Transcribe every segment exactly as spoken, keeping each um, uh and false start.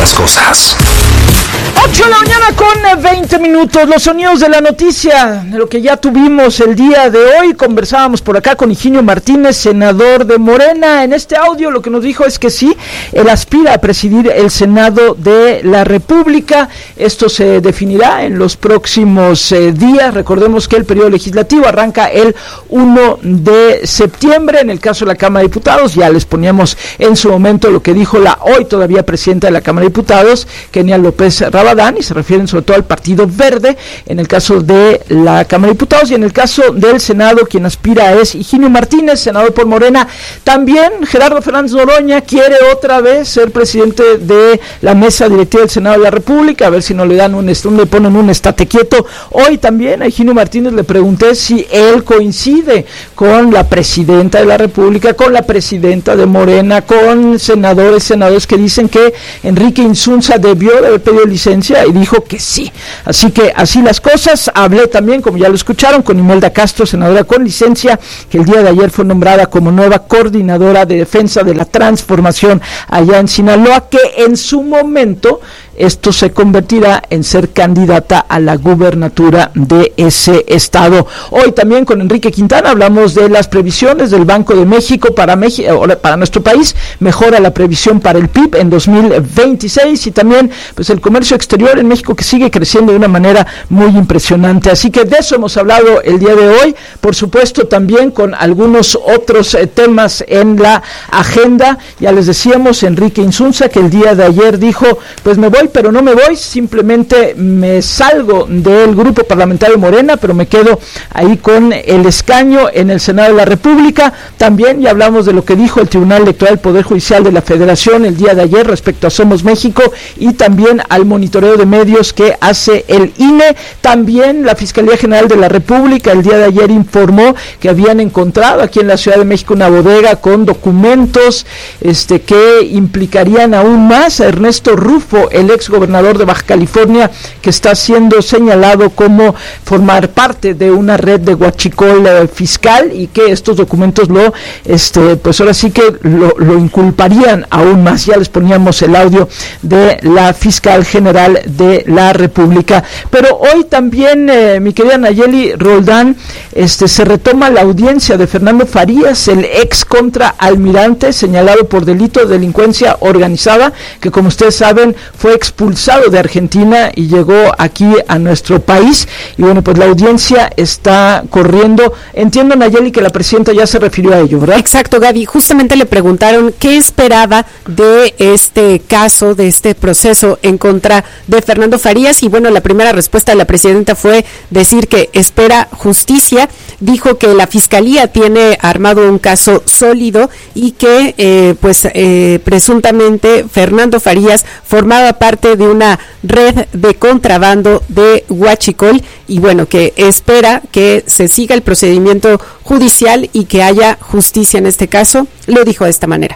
las cosas. ocho de la mañana con veinte minutos, los sonidos de la noticia, de lo que ya tuvimos el día de hoy. Conversábamos por acá con Higinio Martínez, senador de Morena. En este audio lo que nos dijo es que sí, él aspira a presidir el Senado de la República. Esto se definirá en los próximos eh, días. Recordemos que el periodo legislativo arranca el primero de septiembre. En el caso de la Cámara de Diputados, ya les poníamos en su momento lo que dijo la hoy todavía presidenta de la Cámara de Diputados, Kenia López Rabadán, y se refieren sobre todo al Partido Verde, en el caso de la Cámara de Diputados, y en el caso del Senado, quien aspira es Higinio Martínez, senador por Morena. También Gerardo Fernández Noroña quiere otra vez ser presidente de la mesa directiva del Senado de la República, a ver si no le dan un, le ponen un estate quieto. Hoy también a Higinio Martínez le pregunté si él coincide con la presidenta de la República, con la presidenta de Morena, con senadores, senadores que dicen que Enrique Insunza debió de haber pedido licencia, y dijo que sí. Así que así las cosas. Hablé también, como ya lo escucharon, con Imelda Castro, senadora con licencia, que el día de ayer fue nombrada como nueva coordinadora de defensa de la transformación allá en Sinaloa, que en su momento esto se convertirá en ser candidata a la gubernatura de ese estado. Hoy también con Enrique Quintana hablamos de las previsiones del Banco de México para México, para nuestro país. Mejora la previsión para el P I B en dos mil veintiséis, y también pues el comercio exterior en México, que sigue creciendo de una manera muy impresionante. Así que de eso hemos hablado el día de hoy. Por supuesto, también con algunos otros eh, temas en la agenda. Ya les decíamos, Enrique Insunza, que el día de ayer dijo, pues me voy, pero no me voy, simplemente me salgo del grupo parlamentario Morena, pero me quedo ahí con el escaño en el Senado de la República. También ya hablamos de lo que dijo el Tribunal Electoral del Poder Judicial de la Federación el día de ayer respecto a Somos México, y también al monitoreo de medios que hace el I N E. También la Fiscalía General de la República el día de ayer informó que habían encontrado aquí en la Ciudad de México una bodega con documentos este que implicarían aún más a Ernesto Rufo, el ex gobernador de Baja California, que está siendo señalado como formar parte de una red de huachicol eh, fiscal, y que estos documentos lo, este, pues ahora sí que lo, lo inculparían aún más. Ya les poníamos el audio de la fiscal general de la República. Pero hoy también, eh, mi querida Nayeli Roldán, este, se retoma la audiencia de Fernando Farías, el ex contraalmirante señalado por delito de delincuencia organizada, que como ustedes saben fue expulsado de Argentina y llegó aquí a nuestro país. Y bueno, pues la audiencia está corriendo. Entiendo, Nayeli, que la presidenta ya se refirió a ello, ¿verdad? Exacto, Gaby. Justamente le preguntaron qué esperaba de este caso, de este proceso en contra de Fernando Farías, y bueno, la primera respuesta de la presidenta fue decir que espera justicia. Dijo que la Fiscalía tiene armado un caso sólido y que eh, pues eh, presuntamente Fernando Farías formaba parte de una red de contrabando de huachicol, y bueno, que espera que se siga el procedimiento judicial y que haya justicia en este caso. Lo dijo de esta manera.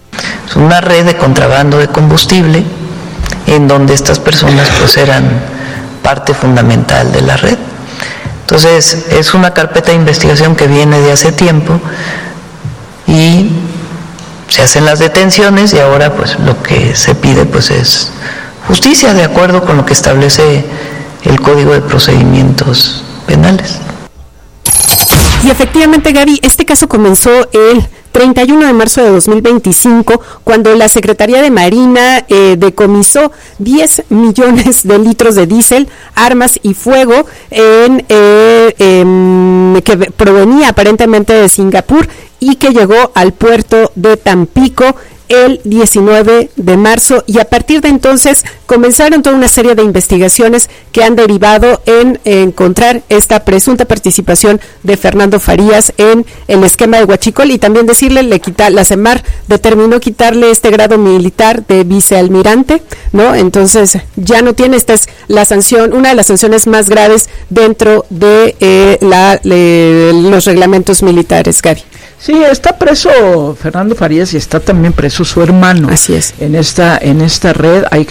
Es una red de contrabando de combustible en donde estas personas pues eran parte fundamental de la red. Entonces es una carpeta de investigación que viene de hace tiempo y se hacen las detenciones, y ahora pues lo que se pide pues es justicia de acuerdo con lo que establece el Código de Procedimientos Penales. Y efectivamente, Gaby, este caso comenzó el treinta y uno de marzo de dos mil veinticinco, cuando la Secretaría de Marina eh, decomisó diez millones de litros de diésel, armas y fuego en, eh, eh, que provenía aparentemente de Singapur y que llegó al puerto de Tampico el diecinueve de marzo, y a partir de entonces comenzaron toda una serie de investigaciones que han derivado en, en encontrar esta presunta participación de Fernando Farías en el esquema de huachicol, y también decirle, le quita, la CEMAR determinó quitarle este grado militar de vicealmirante, ¿no? Entonces ya no tiene, esta es la sanción, una de las sanciones más graves dentro de eh, la, le, los reglamentos militares, Gaby. Sí, está preso Fernando Farías y está también preso su hermano. Así es. En esta en esta red hay que decir que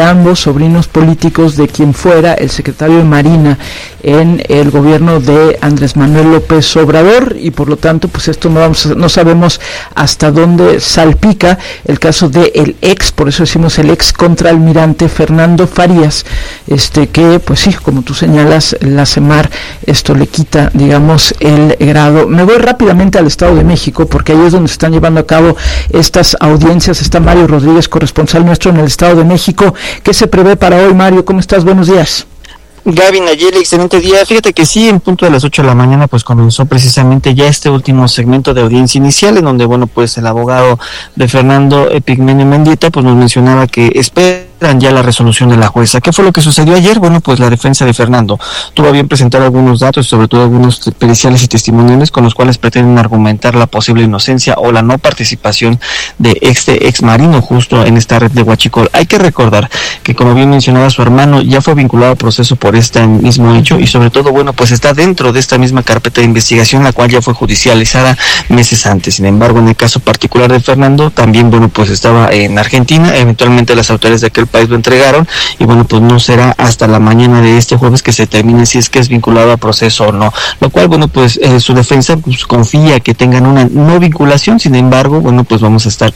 ambos sobrinos políticos de quien fuera el secretario de Marina en el gobierno de Andrés Manuel López Obrador, y por lo tanto pues esto no vamos a, no sabemos hasta dónde salpica el caso de el ex, por eso decimos el ex contraalmirante Fernando Farías, este que pues sí, como tú señalas, la CEMAR esto le quita, digamos, el grado. Me voy rápidamente al Estado de México porque ahí es donde se están llevando a cabo estas audiencias. Está Mario Rodríguez, corresponsal nuestro en el Estado de México. ¿Qué se prevé para hoy, Mario? ¿Cómo estás? Buenos días. Gaby, Nayeli, excelente día. Fíjate que sí, en punto de las ocho de la mañana pues comenzó precisamente ya este último segmento de audiencia inicial, en donde, bueno, pues el abogado de Fernando Epigmenio Mendieta pues nos mencionaba que espera ya la resolución de la jueza. ¿Qué fue lo que sucedió ayer? Bueno, pues la defensa de Fernando tuvo a bien presentar algunos datos, sobre todo algunos periciales y testimoniales con los cuales pretenden argumentar la posible inocencia o la no participación de este ex marino justo en esta red de huachicol. Hay que recordar que, como bien mencionaba su hermano, ya fue vinculado a proceso por este mismo hecho y sobre todo, bueno, pues está dentro de esta misma carpeta de investigación, la cual ya fue judicializada meses antes. Sin embargo, en el caso particular de Fernando, también, bueno, pues estaba en Argentina, eventualmente las autoridades de aquel país lo entregaron y, bueno, pues no será hasta la mañana de este jueves que se determine si es que es vinculado a proceso o no, lo cual, bueno, pues eh, su defensa pues confía que tengan una no vinculación. Sin embargo, bueno, pues vamos a estar